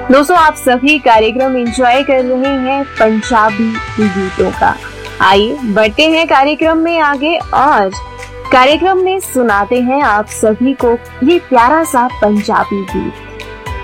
दोस्तों, आप सभी कार्यक्रम एंजॉय कर रहे हैं पंजाबी गीतों का। आइए बढ़ते हैं कार्यक्रम में आगे और कार्यक्रम में सुनाते हैं आप सभी को ये प्यारा सा पंजाबी गीत।